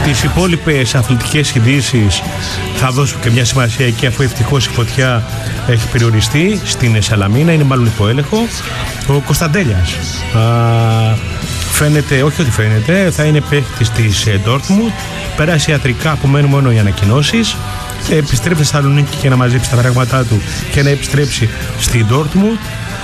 Τις υπόλοιπες αθλητικές ειδήσεις θα δώσω και μια σημασία εκεί, αφού ευτυχώς η φωτιά έχει περιοριστεί στην Σαλαμίνα, είναι μάλλον υπό έλεγχο. Ο Κωνσταντέλιας φαίνεται, όχι ότι φαίνεται, θα είναι παίκτης της Ντόρτμουντ. Πέρασε ιατρικά, απομένουν μόνο οι ανακοινώσεις. Επιστρέφει στη Θεσσαλονίκη για να μαζέψει τα πράγματά του και να επιστρέψει στη Ντόρτμουντ.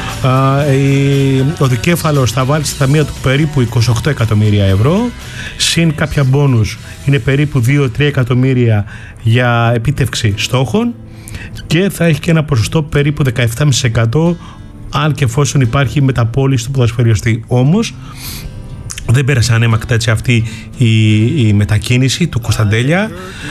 Ο δικέφαλος θα βάλει στα ταμεία του περίπου 28 εκατομμύρια ευρώ, συν κάποια μπόνους, είναι περίπου 2-3 εκατομμύρια για επίτευξη στόχων, και θα έχει και ένα ποσοστό περίπου 17,5%, αν και εφόσον υπάρχει μεταπώληση του ποδοσφαιριστή. Όμως δεν πέρασε ανέμακτα έτσι αυτή η μετακίνηση του Κωνσταντέλια.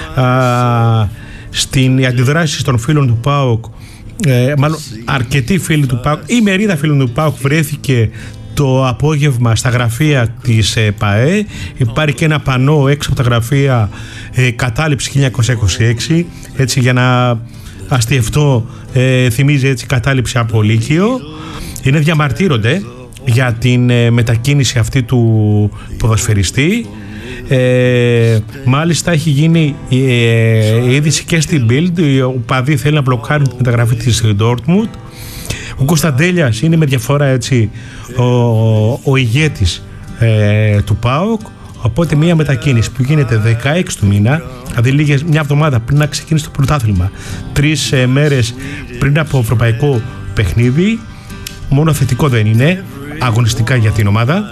Στην αντιδράση των φίλων του ΠΑΟΚ, μάλλον αρκετοί φίλοι του ΠΑΟΚ, η μερίδα φίλων του ΠΑΟΚ βρέθηκε το απόγευμα στα γραφεία της ΠΑΕ. Υπάρχει και ένα πανό έξω από τα γραφεία, κατάληψη 1926, έτσι, για να αστιευτώ, θυμίζει έτσι κατάληψη από Λύκειο. Είναι διαμαρτύρονται για την μετακίνηση αυτή του ποδοσφαιριστή. Μάλιστα έχει γίνει η είδηση και στην Bild. Ο παδί θέλει να μπλοκάρει τη μεταγραφή της Dortmund. Ο Κωνσταντέλιας είναι με διαφορά έτσι ο ηγέτης του ΠΑΟΚ. Οπότε μια μετακίνηση που γίνεται 16 του μήνα, δηλαδή μια εβδομάδα πριν να ξεκινήσει το πρωτάθλημα, 3 μέρες πριν από ευρωπαϊκό παιχνίδι, μόνο θετικό δεν είναι αγωνιστικά για την ομάδα.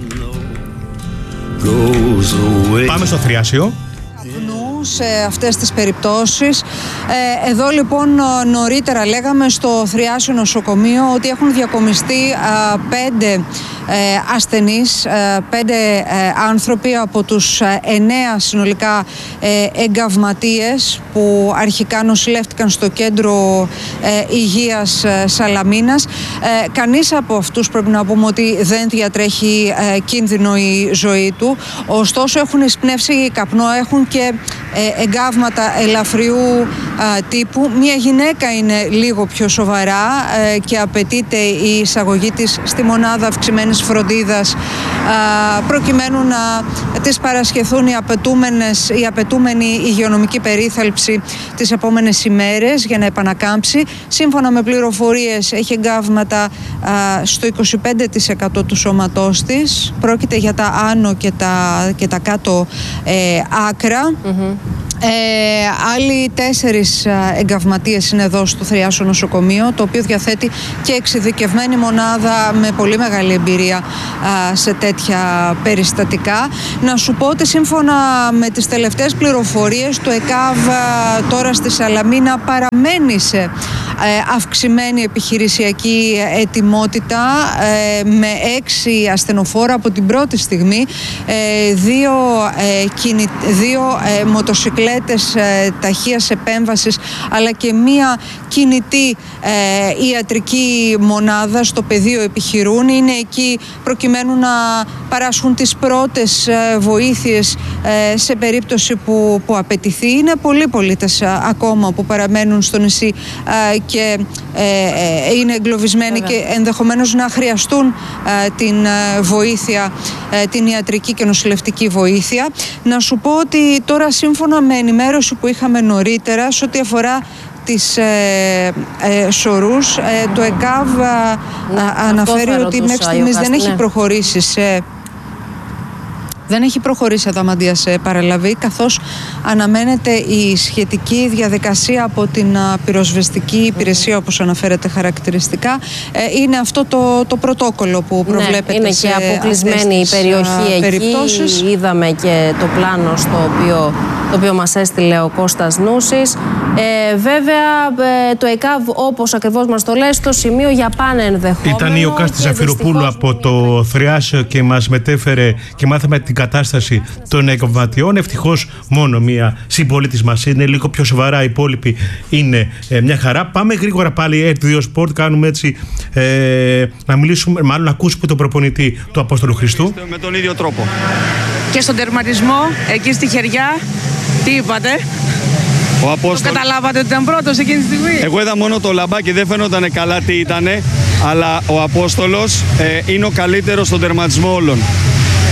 Πάμε στο θριάσιο. Σε αυτές τις περιπτώσεις. Εδώ λοιπόν νωρίτερα λέγαμε στο θριάσιο νοσοκομείο ότι έχουν διακομιστεί 5 ασθενείς, 5 άνθρωποι από τους 9 συνολικά εγκαυματίες που αρχικά νοσηλεύτηκαν στο κέντρο υγείας Σαλαμίνας. Κανείς από αυτούς, πρέπει να πούμε, ότι δεν διατρέχει κίνδυνο η ζωή του. Ωστόσο έχουν εισπνεύσει καπνό, έχουν και εγκάβματα ελαφριού τύπου. Μια γυναίκα είναι λίγο πιο σοβαρά και απαιτείται η εισαγωγή της στη μονάδα αυξημένης φροντίδας προκειμένου να της παρασχεθούν η απαιτούμενη υγειονομική περίθαλψη τις επόμενες ημέρες για να επανακάμψει. Σύμφωνα με πληροφορίες έχει εγκάβματα στο 25% του σώματός της. Πρόκειται για τα άνω και τα κάτω άκρα. Άλλοι 4 εγκαυματίες είναι εδώ στο θριάσιο νοσοκομείο, το οποίο διαθέτει και εξειδικευμένη μονάδα με πολύ μεγάλη εμπειρία σε τέτοια περιστατικά. Να σου πω ότι σύμφωνα με τις τελευταίες πληροφορίες, το ΕΚΑΒ τώρα στη Σαλαμίνα παραμένει σε αυξημένη επιχειρησιακή ετοιμότητα με 6 ασθενοφόρα από την πρώτη στιγμή, 2 μοτοσικλέτες ταχείας επέμβασης, αλλά και μία κινητή ιατρική μονάδα στο πεδίο επιχειρούν. Είναι εκεί προκειμένου να παράσχουν τις πρώτες βοήθειες σε περίπτωση που απαιτηθεί. Είναι πολλοί πολίτες ακόμα που παραμένουν στο νησί και είναι εγκλωβισμένοι και ενδεχομένως να χρειαστούν την βοήθεια, την ιατρική και νοσηλευτική βοήθεια. Να σου πω ότι τώρα, σύμφωνα με ενημέρωση που είχαμε νωρίτερα σε ό,τι αφορά τις σωρούς, το ΕΚΑΒ αναφέρει ότι μέχρι στιγμής δεν έχει προχωρήσει δεν έχει προχωρήσει αδαμαντία σε παραλαβή, καθώς αναμένεται η σχετική διαδικασία από την πυροσβεστική υπηρεσία, όπως αναφέρεται χαρακτηριστικά. Είναι αυτό το πρωτόκολλο που προβλέπεται. Είναι και αποκλεισμένη η περιοχή περιπτώσεις. Εκεί. Είδαμε και το πλάνο το οποίο μας έστειλε ο Κώστας Νούσης. Βέβαια, το ΕΚΑΒ, όπως ακριβώς μας το λέει, στο σημείο για πάνε ενδεχόμενο. Ήταν η Οκάστη Ζαφυροπούλου από το θριάσιο και μας μετέφερε και μάθαμε την κατάσταση των εγκαυματιών. Ευτυχώς μόνο μία συμπολίτης μας είναι λίγο πιο σοβαρά, οι υπόλοιποι είναι μια χαρά. Πάμε γρήγορα πάλι RTL Sport, κάνουμε έτσι να μιλήσουμε, μάλλον να ακούσουμε τον προπονητή του Απόστολου Χριστού. Με τον ίδιο τρόπο. Και στον τερματισμό, εκεί στη χεριά, τι είπατε? Ο Απόστολος... Το καταλάβατε ότι ήταν πρώτος εκείνη τη στιγμή? Εγώ είδα μόνο το λαμπάκι, δεν φαίνονταν καλά τι ήτανε, αλλά ο Απόστολος είναι ο καλύτερος στον τερματισμό όλων.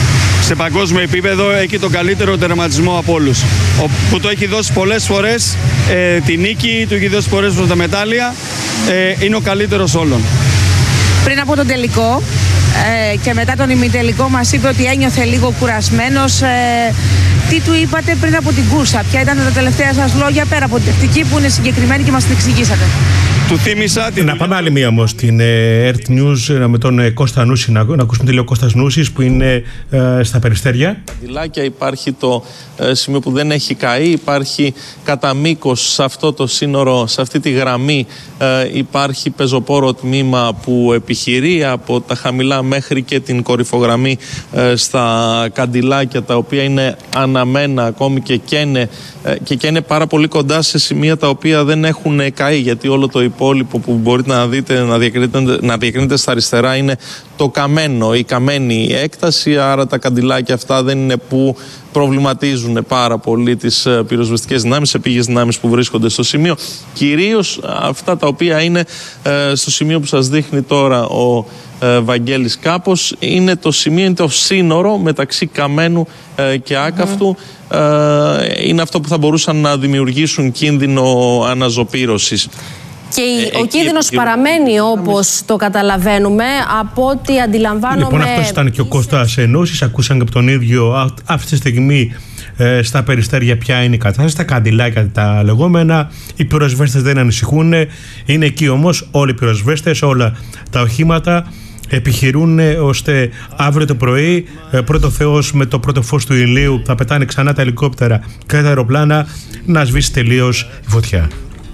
σε παγκόσμιο επίπεδο έχει τον καλύτερο τερματισμό από όλους. Που το έχει δώσει πολλές φορές τη νίκη, του έχει δώσει πολλές φορές τα μετάλλια. Είναι ο καλύτερος όλων. Πριν από τον τελικό και μετά τον ημιτελικό μας είπε ότι ένιωθε λίγο κουρασμένος. Τι του είπατε πριν από την κούρσα, ποια ήταν τα τελευταία σας λόγια πέρα από την τακτική που είναι συγκεκριμένη και μας την εξηγήσατε? Του θύμισα να πάμε άλλη μία όμως στην Earth News με τον Κώστα Νούση, να ακούσουμε τι λέει ο Κώστας Νούσης που είναι στα Περιστέρια. Καντιλάκια, υπάρχει το σημείο που δεν έχει καεί, υπάρχει κατά μήκος σε αυτό το σύνορο, σε αυτή τη γραμμή υπάρχει πεζοπόρο τμήμα που επιχειρεί από τα χαμηλά μέχρι και την κορυφογραμμή στα καντιλάκια, τα οποία είναι αναμένα ακόμη και καίνε πάρα πολύ κοντά σε σημεία τα οποία δεν έχουν καεί, γιατί όλο το υπόλοιπο που μπορείτε να δείτε να διακρίνετε στα αριστερά είναι το καμένο, η καμένη έκταση, άρα τα καντιλάκια αυτά δεν είναι που προβληματίζουν πάρα πολύ τις πυροσβεστικές δυνάμεις, επίγειες δυνάμεις που βρίσκονται στο σημείο. Κυρίως αυτά τα οποία είναι στο σημείο που σας δείχνει τώρα ο Βαγγέλης κάπως, είναι το σημείο, είναι το σύνορο μεταξύ Καμένου και Άκαυτου. Είναι αυτό που θα μπορούσαν να δημιουργήσουν κίνδυνο αναζωπήρωσης. Και ο κίνδυνος παραμένει όπως το καταλαβαίνουμε, από ό,τι αντιλαμβάνομαι. Λοιπόν, αυτός ήταν και ο Κώστας Νούσης. Ακούσαν και από τον ίδιο αυτή τη στιγμή στα Περιστέρια ποια είναι η κατάσταση, τα καντιλάκια τα λεγόμενα. Οι πυροσβέστες δεν ανησυχούν. Είναι εκεί όμως όλοι οι πυροσβέστες, όλα τα οχήματα επιχειρούν ώστε αύριο το πρωί, πρώτο Θεός, με το πρώτο φως του ηλίου θα πετάνε ξανά τα ελικόπτερα και τα αεροπλάνα, να σβήσει τελείως η φωτιά.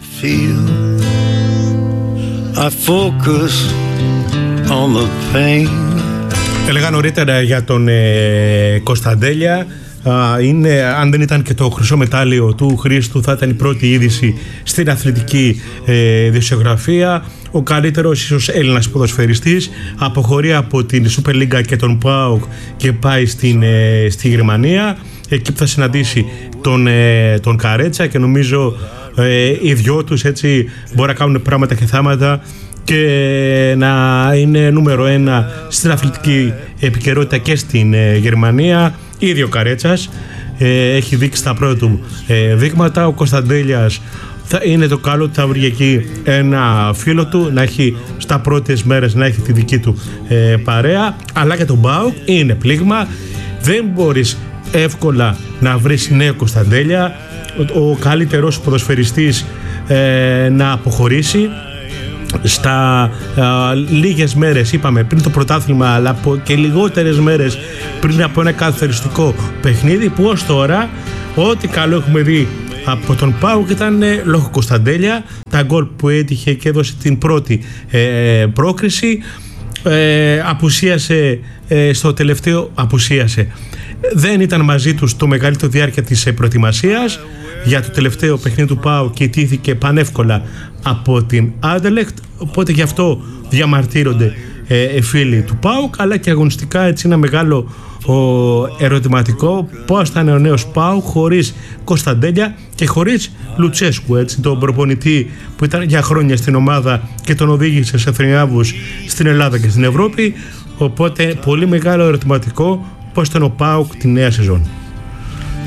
I focus on the pain. Έλεγα νωρίτερα για τον Κωνσταντέλια. Αν δεν ήταν και το χρυσό μετάλλιο του Χρήστου, θα ήταν η πρώτη είδηση στην αθλητική ειδησιογραφία. Ο καλύτερος ίσως Έλληνας ποδοσφαιριστής αποχωρεί από την Super League και τον ΠΑΟΚ και πάει στη Γερμανία. Εκεί που θα συναντήσει τον Καρέτσα και νομίζω οι δυο τους έτσι μπορεί να κάνουν πράγματα και θάματα και να είναι νούμερο 1 στην αθλητική επικαιρότητα και στην Γερμανία. Ήδη ο Καρέτσας έχει δείξει τα πρώτα του δείγματα. Ο Κωνσταντέλιας θα είναι το καλό ότι θα βρει εκεί ένα φίλο του, να έχει στα πρώτες μέρες να έχει τη δική του παρέα. Αλλά και τον ΠΑΟΚ είναι πλήγμα, δεν μπορείς εύκολα να βρεις νέο Κωνσταντέλια, ο καλύτερος ποδοσφαιριστής να αποχωρήσει στα λίγες μέρες, είπαμε, πριν το πρωτάθλημα, αλλά και λιγότερες μέρες πριν από ένα καθοριστικό παιχνίδι, που ως τώρα ό,τι καλό έχουμε δει από τον ΠΑΟΚ ήταν λόγω Κωνσταντέλια, τα γκολ που έτυχε και έδωσε την πρώτη πρόκριση. Απουσίασε στο τελευταίο, δεν ήταν μαζί τους το μεγαλύτερο διάρκεια της προετοιμασίας για το τελευταίο παιχνίδι του ΠΑΟΚ και ιτήθηκε πανεύκολα από την Άντερλεχτ, οπότε γι' αυτό διαμαρτύρονται φίλοι του ΠΑΟΚ, αλλά και αγωνιστικά έτσι ένα μεγάλο ερωτηματικό πώς θα είναι ο νέος ΠΑΟΚ χωρίς Κωνσταντέλια και χωρίς Λουτσέσκου, έτσι, τον προπονητή που ήταν για χρόνια στην ομάδα και τον οδήγησε σε θριάμβους στην Ελλάδα και στην Ευρώπη. Οπότε πολύ μεγάλο ερωτηματικό πώς ήταν ο ΠΑΟΚ τη νέα σεζόν.